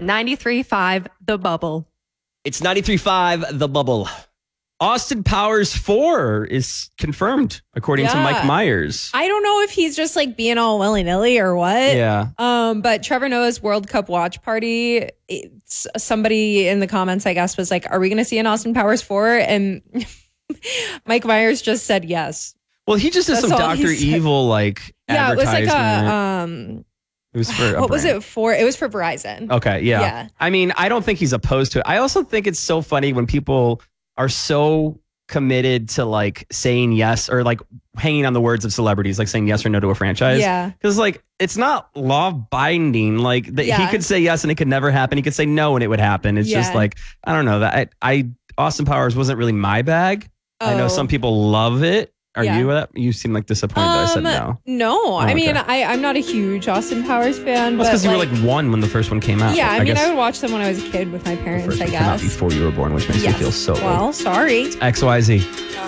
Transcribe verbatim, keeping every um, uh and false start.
ninety-three point five The Bubble. It's ninety-three point five The Bubble. Austin Powers four is confirmed, according to Yeah. Mike Myers. I don't know if he's just like being all willy-nilly or what. Yeah. Um, but Trevor Noah's World Cup watch party, it's, somebody in the comments, I guess, was like, are we going to see an Austin Powers four? And Mike Myers just said yes. Well, he just did That's some all he Doctor said. Evil like Yeah, it was like advertisement. a, um, it was for a what was brand. it for? It was for Verizon. Okay, yeah. Yeah. I mean, I don't think he's opposed to it. I also think it's so funny when people are so committed to like saying yes or like hanging on the words of celebrities, like saying yes or no to a franchise. Yeah. Because like it's not law binding. Like the, he Yeah. could say yes and it could never happen. He could say no and it would happen. It's just Yeah. like, I don't know that I, I Austin Powers wasn't really my bag. I know Oh. some people love it. Are Yeah. you that? You seem like disappointed that I said no. No, I okay. mean, I, I'm not a huge Austin Powers fan. That's but because you were like one when the first one came out. yeah, I, mean, guess I would watch them when I was a kid with my the parents, first I one came out guess. before you were born, which makes Yes. me feel so old. Well, sorry. X Y Z.